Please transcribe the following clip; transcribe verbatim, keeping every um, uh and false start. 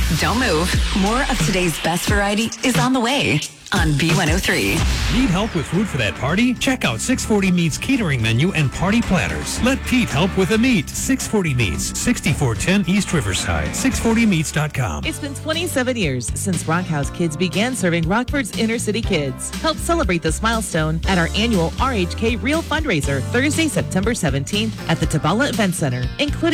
Don't move. More of today's best variety is on the way on B one oh three. Need help with food for that party? Check out six forty Meats catering menu and party platters. Let Pete help with the meat. six forty Meats, sixty-four ten East Riverside, six forty meats dot com. It's been twenty-seven years since Rockhouse Kids began serving Rockford's inner city kids. Help celebrate this milestone at our annual R H K Real fundraiser Thursday, September seventeenth at the Tabala Event Center, including